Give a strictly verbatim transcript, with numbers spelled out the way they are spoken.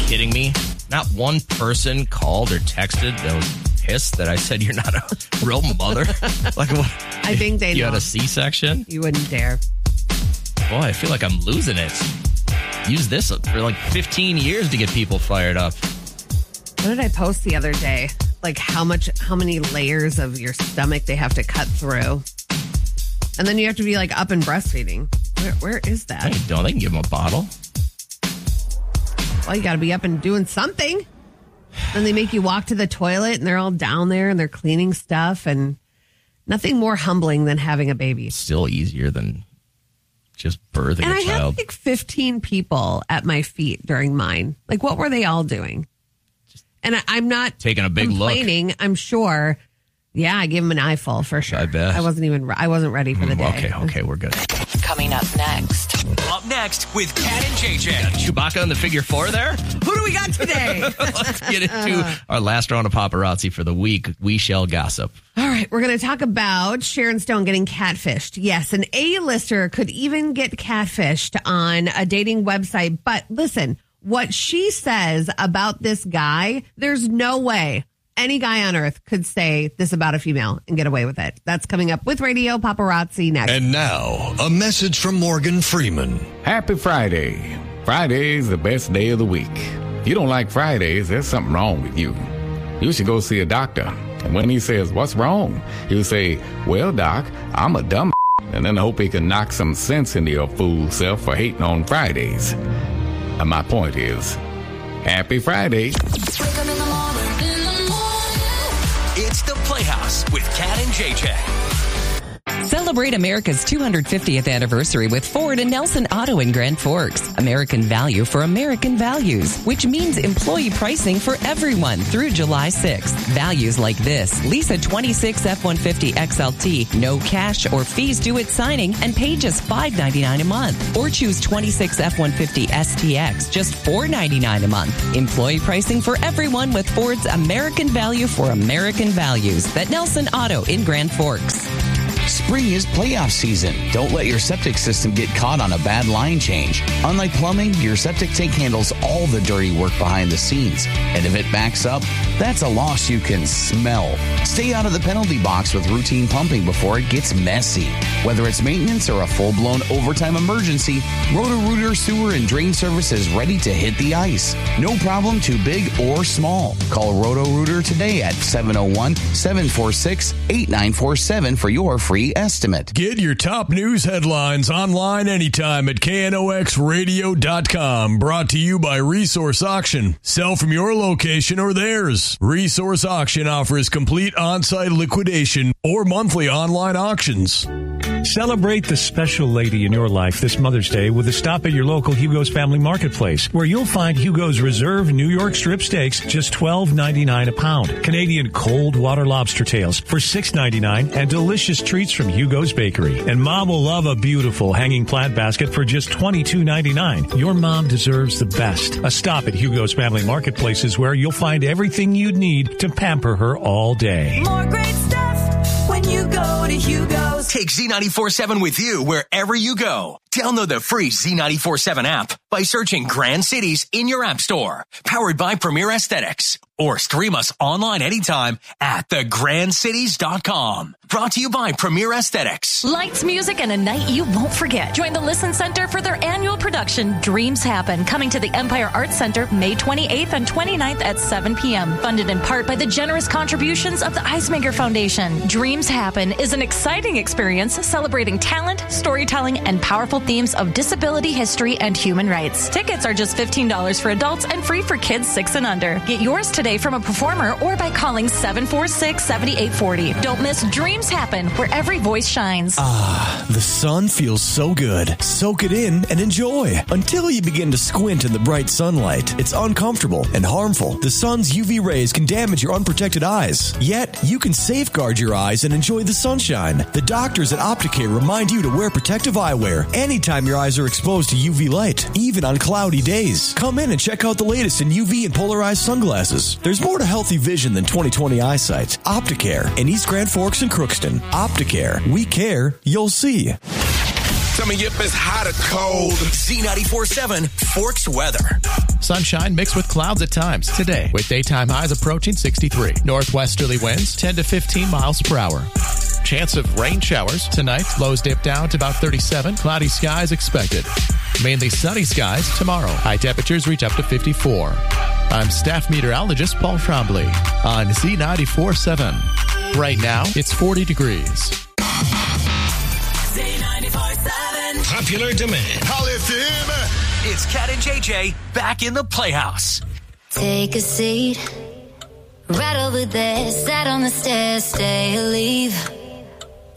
kidding me? Not one person called or texted that was pissed that I said you're not a real mother. Like what? I think they you know. had a C-section? You wouldn't dare. Boy, I feel like I'm losing it. Use this for like fifteen years to get people fired up. What did I post the other day? Like how much, how many layers of your stomach they have to cut through. And then you have to be like up and breastfeeding. Where, where is that? I don't. They can give them a bottle. Well, you got to be up and doing something. Then they make you walk to the toilet and they're all down there and they're cleaning stuff, and nothing more humbling than having a baby. Still easier than just birthing and a I child. had like fifteen people at my feet during mine. Like, what were they all doing? And I, I'm not taking a big complaining. look. I'm sure. Yeah, I gave him an eyeful for sure. I bet. I wasn't even. I wasn't ready for the Mm, day. Okay, okay, we're good. Coming up next. Up next with Kat and J J. Chewbacca in the figure four there? Who do we got today? Let's get into our last round of paparazzi for the week. We shall gossip. All right, we're going to talk about Sharon Stone getting catfished. Yes, an A-lister could even get catfished on a dating website. But listen, what she says about this guy, there's no way any guy on earth could say this about a female and get away with it. That's coming up with Radio Paparazzi next. And now, a message from Morgan Freeman. Happy Friday. Friday's the best day of the week. If you don't like Fridays, there's something wrong with you. You should go see a doctor. And when he says, what's wrong? He'll say, well, doc, I'm a dumb and then hope he can knock some sense into your fool self for hating on Fridays. And my point is, happy Friday. It's the Playhouse with Kat and J J. Celebrate America's two hundred fiftieth anniversary with Ford and Nelson Auto in Grand Forks. American value for American values, which means employee pricing for everyone through July sixth. Values like this: lease a twenty-six F one fifty X L T, no cash or fees due at signing, and pay just five ninety-nine a month. Or choose twenty-six F one fifty S T X, just four ninety-nine a month. Employee pricing for everyone with Ford's American value for American values. That Nelson Auto in Grand Forks. Spring is playoff season. Don't let your septic system get caught on a bad line change. Unlike plumbing, your septic tank handles all the dirty work behind the scenes. And if it backs up, that's a loss you can smell. Stay out of the penalty box with routine pumping before it gets messy. Whether it's maintenance or a full-blown overtime emergency, Roto-Rooter Sewer and Drain Service is ready to hit the ice. No problem too big or small. Call Roto-Rooter today at seven oh one, seven four six, eight nine four seven for your free estimate. Get your top news headlines online anytime at K N O X radio dot com. Brought to you by Resource Auction. Sell from your location or theirs. Resource Auction offers complete on-site liquidation or monthly online auctions. Celebrate the special lady in your life this Mother's Day with a stop at your local Hugo's Family Marketplace, where you'll find Hugo's Reserve New York strip steaks just twelve ninety-nine a pound, Canadian cold water lobster tails for six ninety-nine, and delicious treats from Hugo's Bakery. And Mom will love a beautiful hanging plant basket for just twenty-two ninety-nine. Your mom deserves the best. A stop at Hugo's Family Marketplace is where you'll find everything you'd need to pamper her all day. More great stuff when you go to Hugo's. Take Z ninety-four seven with you wherever you go. Download the free Z ninety-four seven app by searching Grand Cities in your app store. Powered by Premier Aesthetics. Or stream us online anytime at the grand cities dot com. Brought to you by Premier Aesthetics. Lights, music, and a night you won't forget. Join the Listen Center for their annual production, Dreams Happen, coming to the Empire Arts Center May twenty-eighth and twenty-ninth at seven p.m. Funded in part by the generous contributions of the Eismaker Foundation. Dreams Happen is an exciting experience celebrating talent, storytelling, and powerful themes of disability history and human rights. Tickets are just fifteen dollars for adults and free for kids six and under. Get yours today from a performer or by calling seven four six, seven eight four zero. Don't miss Dreams Happen, where every voice shines. Ah, the sun feels so good. Soak it in and enjoy until you begin to squint in the bright sunlight. It's uncomfortable and harmful. The sun's U V rays can damage your unprotected eyes. Yet, you can safeguard your eyes and enjoy the sunshine. The doctors at Opticare remind you to wear protective eyewear anytime your eyes are exposed to U V light, even on cloudy days. Come in and check out the latest in U V and polarized sunglasses. There's more to healthy vision than twenty twenty eyesight. Opticare in East Grand Forks and Crookston. Opticare. We care. You'll see. Tell me if it's hot or cold. Z ninety-four seven Forks weather. Sunshine mixed with clouds at times today, with daytime highs approaching sixty-three. Northwesterly winds ten to fifteen miles per hour. Chance of rain showers tonight. Lows dip down to about thirty-seven. Cloudy skies expected. Mainly sunny skies tomorrow. High temperatures reach up to fifty-four. I'm staff meteorologist Paul Trombley on Z ninety-four point seven. Right now, it's forty degrees. Z ninety-four point seven. Popular demand. Holla if you hear me. It's Cat and J J back in the Playhouse. Take a seat right over there. Sat on the stairs, stay or leave.